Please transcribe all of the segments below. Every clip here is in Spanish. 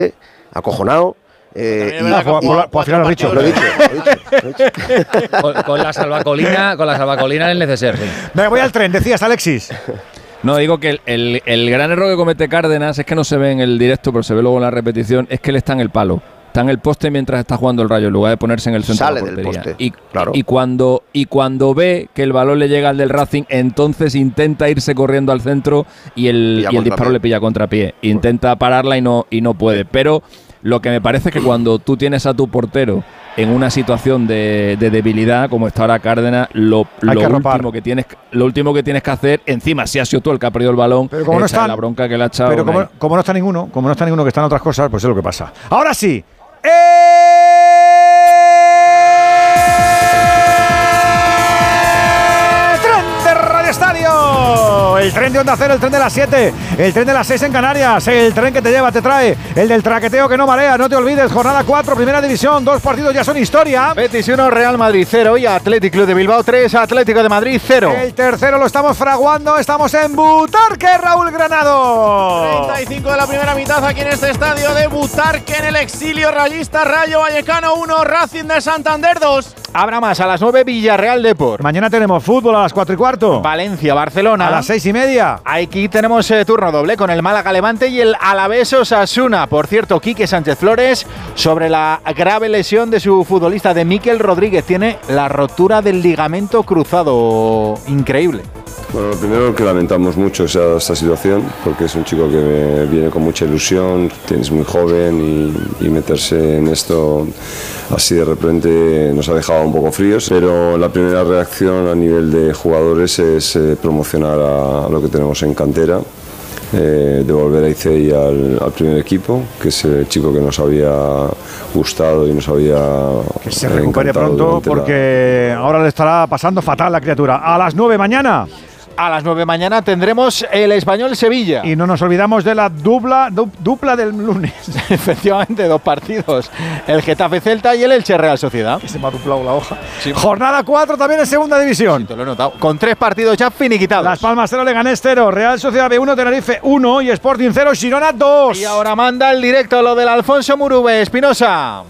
acojonado. Por final lo he dicho. Con la salvacolina en el neceser. Sí. Me voy al tren, decías, Alexis. No, digo que el gran error que comete Cárdenas es que no se ve en el directo, pero se ve luego en la repetición, es que él está en el palo. Está en el poste mientras está jugando el Rayo, en lugar de ponerse en el centro de la portería. Del poste, claro. Y cuando ve que el balón le llega al del Racing, entonces intenta irse corriendo al centro y el disparo le pilla contrapié. Intenta pararla y no puede. Pero lo que me parece es que cuando tú tienes a tu portero en una situación de debilidad, como está ahora Cárdenas, lo último que tienes que hacer, encima si has sido tú el que ha perdido el balón, pero como no está la bronca que le ha echado. Pero como no está ninguno que está en otras cosas, pues es lo que pasa. Ahora sí. Estadio, el tren de Onda Cero, el tren de las 7, el tren de las 6 en Canarias, el tren que te lleva, te trae, el del traqueteo que no marea, no te olvides, jornada 4, primera división, 2 partidos ya son historia. Betis 1, Real Madrid 0 y Athletic Club de Bilbao 3, Atlético de Madrid 0. El tercero lo estamos fraguando, estamos en Butarque, Raúl Granado. 35 de la primera mitad aquí en este estadio de Butarque, en el exilio rayista. Rayo Vallecano 1, Racing de Santander 2. Habrá más a las 9, Villarreal Depor. Mañana tenemos fútbol a las 4:15. Valencia, Barcelona. A las 6:30. Aquí tenemos turno doble con el Málaga Levante y el Alavés Osasuna. Por cierto, Quique Sánchez Flores sobre la grave lesión de su futbolista, de Mikel Rodríguez. Tiene la rotura del ligamento cruzado. Increíble. Bueno, lo primero que lamentamos mucho esta situación, porque es un chico que viene con mucha ilusión, es muy joven y meterse en esto así de repente nos ha dejado un poco fríos, pero la primera reacción a nivel de jugadores es promocionar a lo que tenemos en cantera, devolver a Icei al primer equipo, que es el chico que nos había gustado y nos había que se recupere pronto, porque ahora le estará pasando fatal la criatura. A las 9 mañana. A las 9 mañana tendremos el Español Sevilla. Y no nos olvidamos de la dupla del lunes. Efectivamente, 2 partidos. El Getafe Celta y el Elche Real Sociedad. Que se me ha duplado la hoja. Sí. Jornada 4 también en segunda división. Sí, te lo he notado. Con 3 partidos ya finiquitados. Las Palmas 0, Leganés 0, Real Sociedad B1, Tenerife 1 y Sporting 0, Girona 2. Y ahora manda el directo lo del Alfonso Murube. Espinosa.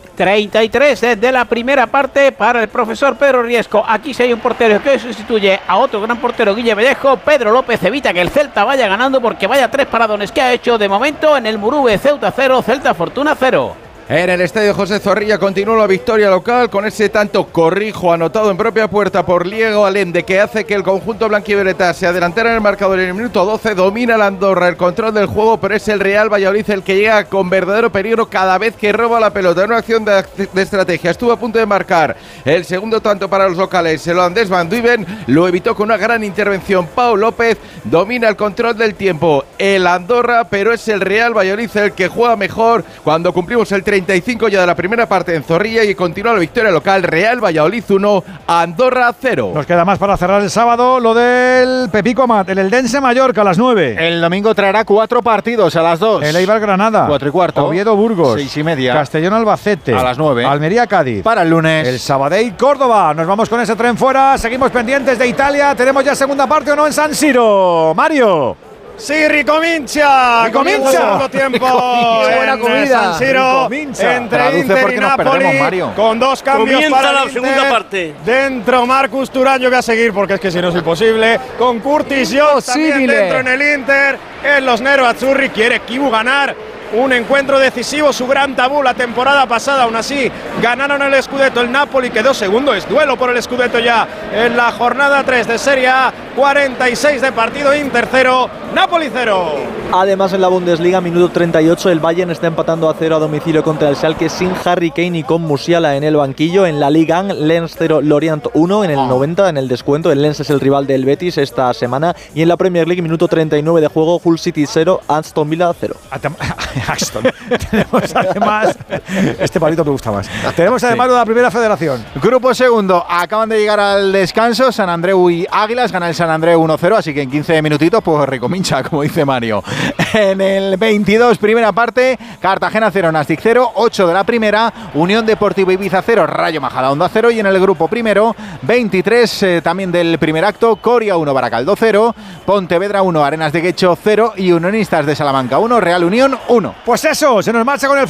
33 desde la primera parte para el profesor Pedro Riesco. Aquí sí hay un portero que sustituye a otro gran portero, Guille Vallejo. Pedro López evita que el Celta vaya ganando, porque vaya 3 paradones que ha hecho de momento en el Murube. Ceuta 0, Celta Fortuna 0. En el estadio José Zorrilla continúa la victoria local con ese tanto, corrijo, anotado en propia puerta por Diego Allende, que hace que el conjunto blanquivioleta se adelantara en el marcador en el minuto 12. Domina la Andorra el control del juego, pero es el Real Valladolid el que llega con verdadero peligro cada vez que roba la pelota. En una acción de estrategia estuvo a punto de marcar el segundo tanto para los locales. El holandés Van Duiven lo evitó con una gran intervención. Pau López domina el control del tiempo. El Andorra, pero es el Real Valladolid el que juega mejor cuando cumplimos el 35 ya de la primera parte en Zorrilla, y continúa la victoria local. Real Valladolid 1, Andorra 0. Nos queda más para cerrar el sábado, lo del Pepico Amat, el Eldense Mallorca a las 9. El domingo traerá 4 partidos a las 2. El Eibar Granada 4:15. Oviedo Burgos 6:30. Castellón Albacete a las 9. Almería Cádiz para el lunes. El Sabadell Córdoba. Nos vamos con ese tren fuera. Seguimos pendientes de Italia. ¿Tenemos ya segunda parte o no en San Siro? Mario. Sí, ricomincia. Ricomincia. Segundo tiempo. Buena comida. San Siro, entre Inter y Napoli, con 2 cambios. Comienza para la el Inter. segunda parte. Dentro Marcus Thuram, yo voy a seguir porque es que si no es imposible. Con Curtis Jones también dentro en el Inter. En los Nero Azzurri quiere Kibu ganar un encuentro decisivo, su gran tabú la temporada pasada. Aún así ganaron el Scudetto, el Napoli quedó segundo, es duelo por el Scudetto ya en la jornada 3 de Serie A. 46 de partido, Inter 0, Napoli 0. Además, en la Bundesliga, minuto 38, el Bayern está empatando a 0 a domicilio contra el Schalke sin Harry Kane y con Musiala en el banquillo. En la Liga 1, Lens 0, Lorient 1 en el 90, en el descuento. El Lens es el rival del Betis esta semana. Y en la Premier League, minuto 39 de juego, Hull City 0, Aston Villa 0. Aston. Tenemos además, este palito te gusta más. Tenemos además de la Primera Federación. Grupo segundo, acaban de llegar al descanso San Andreu y Águilas. Gana el San Andreu 1-0, así que en 15 minutitos, pues ricomincha, como dice Mario. En el 22, primera parte, Cartagena 0, Nastic 0, 8 de la primera, Unión Deportiva Ibiza 0, Rayo Majadahonda 0, y en el grupo primero, 23 también del primer acto, Coria 1, Baracaldo 0, Pontevedra 1, Arenas de Guecho 0 y Unionistas de Salamanca 1, Real Unión 1. Pues eso, se nos marcha con el